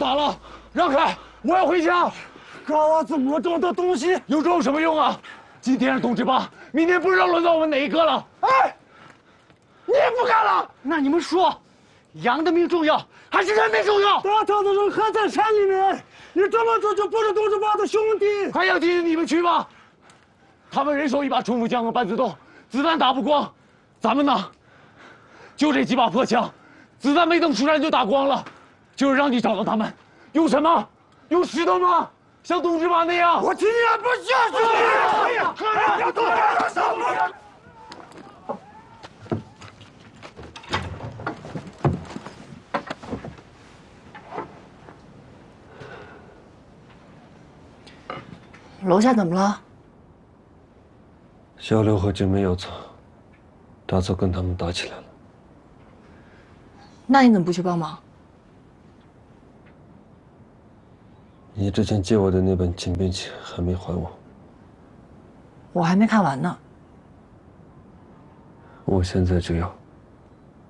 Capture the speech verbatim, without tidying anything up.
咋了？让开！我要回家。 搞啊，这么重的东西， 有重有什么用啊？今天是同志吧，明天不知道轮到我们哪一个了。 哎，你也不干了？ 那你们说，羊的命重要还是人命重要？ 大头的人还在山里面，你这么做就不是同志吧的兄弟。 还要提醒你们去吗？他们人手一把冲锋枪和半自动，子弹打不光。咱们呢，就这几把破枪，子弹没等出山就打光了。就是让你找到他们，用什么？用石头吗？像同志吧那样？ 我今天不下去！哎呀，哎呀，同志上路！ 楼下怎么了？ 小刘和金梅有错，大嫂跟他们打起来了。 那你怎么不去帮忙？ 你之前借我的那本《金兵器》还没还我， 我还没看完呢。 我现在就要。